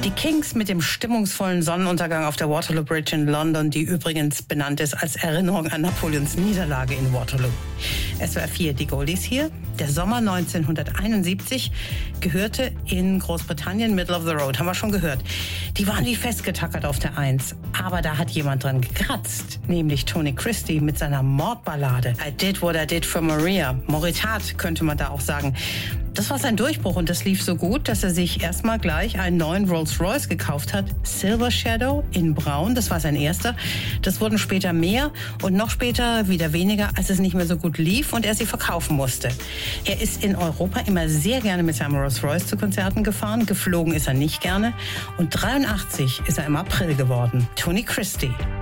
Die Kings mit dem stimmungsvollen Sonnenuntergang auf der Waterloo Bridge in London, die übrigens benannt ist als Erinnerung an Napoleons Niederlage in Waterloo. SWR 4, die Goldies hier. Der Sommer 1971 gehörte in Großbritannien Middle of the Road, haben wir schon gehört. Die waren wie festgetackert auf der 1. Aber da hat jemand dran gekratzt, nämlich Tony Christie mit seiner Mordballade I Did What I Did for Maria. Moritat könnte man da auch sagen. Das war sein Durchbruch und das lief so gut, dass er sich erstmal gleich einen neuen Rolls-Royce gekauft hat. Silver Shadow in Braun, das war sein erster. Das wurden später mehr und noch später wieder weniger, als es nicht mehr so gut lief und er sie verkaufen musste. Er ist in Europa immer sehr gerne mit seinem Rolls-Royce zu Konzerten gefahren. Geflogen ist er nicht gerne. Und 83 ist er im April geworden. Tony Christie.